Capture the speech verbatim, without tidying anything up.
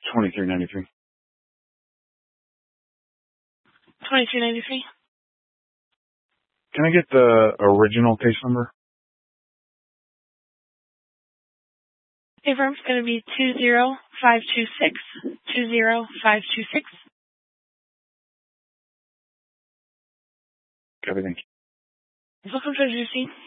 twenty-three ninety-three. twenty-three ninety-three. Can I get the original case number? Okay, firm, it's going to be two zero five two six. two zero five two six. Everything. Welcome to Juicy.